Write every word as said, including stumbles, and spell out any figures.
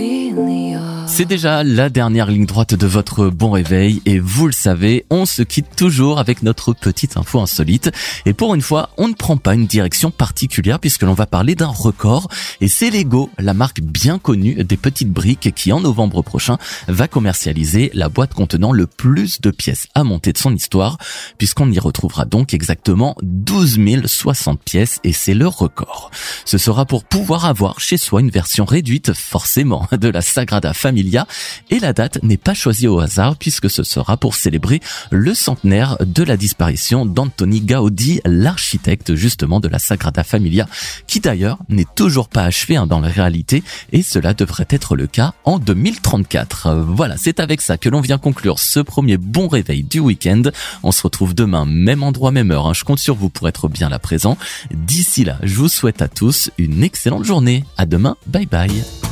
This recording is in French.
C'est déjà la dernière ligne droite de votre bon réveil et vous le savez, on se quitte toujours avec notre petite info insolite. Et pour une fois, on ne prend pas une direction particulière puisque l'on va parler d'un record. Et c'est Lego, la marque bien connue des petites briques qui en novembre prochain va commercialiser la boîte contenant le plus de pièces à monter de son histoire puisqu'on y retrouvera donc exactement douze mille soixante pièces et c'est le record. Ce sera pour pouvoir avoir chez soi une version réduite forcément de la Sagrada Familia et la date n'est pas choisie au hasard puisque ce sera pour célébrer le centenaire de la disparition d'Antoni Gaudí, l'architecte justement de la Sagrada Familia, qui d'ailleurs n'est toujours pas achevé hein, dans la réalité et cela devrait être le cas en deux mille trente-quatre. Voilà, c'est avec ça que l'on vient conclure ce premier bon réveil du week-end. On se retrouve demain, même endroit, même heure. Hein. Je compte sur vous pour être bien là présent. D'ici là, je vous souhaite à tous une excellente journée. À demain, bye bye.